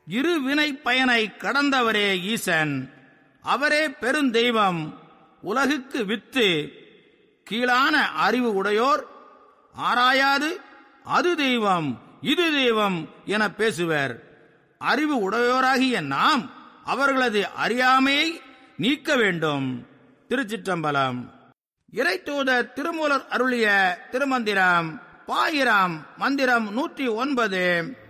இரு வினை பயனை கடந்தவரே ஈசன். அவரே பெருந்தெய்வம், உலகுக்கு வித்து. கீழான அறிவு உடையோர் ஆராயாது அது தெய்வம் இது தெய்வம் என பேசுவர். அறிவு உடையோராகிய நாம் அவர்களது அறியாமையை நீக்க வேண்டும். திருச்சிற்றம்பலம். இறைத்தூதர் திருமூலர் அருளிய திருமந்திரம் பாயிரம் மந்திரம் 109.